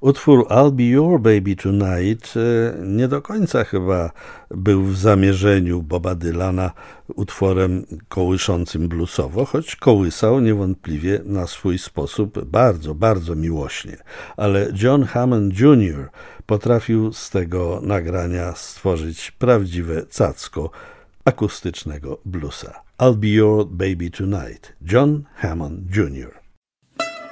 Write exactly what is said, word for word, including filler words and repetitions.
Utwór I'll Be Your Baby Tonight nie do końca chyba był w zamierzeniu Boba Dylana utworem kołyszącym bluesowo, choć kołysał niewątpliwie na swój sposób bardzo, bardzo miłośnie. Ale John Hammond junior potrafił z tego nagrania stworzyć prawdziwe cacko akustycznego bluesa. I'll Be Your Baby Tonight. John Hammond junior